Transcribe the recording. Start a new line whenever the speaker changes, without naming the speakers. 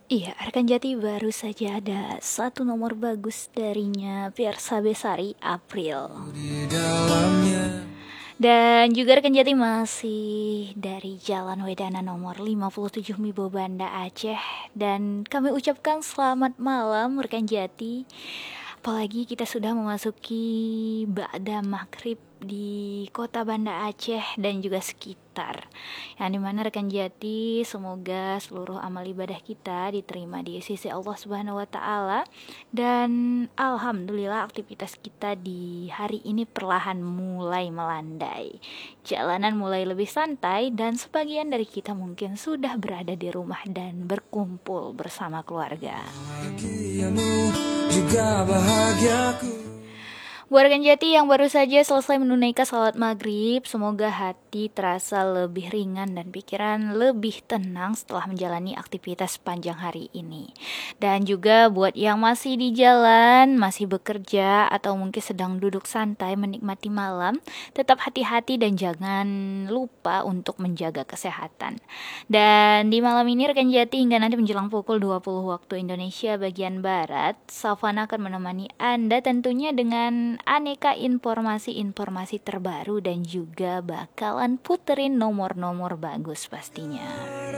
Iya, rekan Jati baru saja ada satu nomor bagus darinya Fiersa Besari, April. Dan juga rekan Jati masih dari Jalan Wedana nomor 57 Mibo Banda Aceh. Dan kami ucapkan selamat malam rekan Jati. Apalagi kita sudah memasuki Ba'da Maghrib di kota Banda Aceh dan juga sekitar. Yang dimana rekan Jati, semoga seluruh amal ibadah kita diterima di sisi Allah Subhanahu wa Ta'ala. Dan alhamdulillah aktivitas kita di hari ini perlahan mulai melandai. Jalanan mulai lebih santai dan sebagian dari kita mungkin sudah berada di rumah dan berkumpul bersama keluarga. Juga bahagiaku. Buat rekan Jati yang baru saja selesai menunaikan salat maghrib, semoga hati terasa lebih ringan dan pikiran lebih tenang setelah menjalani aktivitas sepanjang hari ini. Dan juga buat yang masih di jalan, masih bekerja, atau mungkin sedang duduk santai menikmati malam, tetap hati-hati dan jangan lupa untuk menjaga kesehatan. Dan di malam ini rekan Jati hingga nanti menjelang pukul 20 waktu Indonesia bagian Barat, Savana akan menemani Anda tentunya dengan aneka informasi-informasi terbaru dan juga bakalan puterin nomor-nomor bagus pastinya.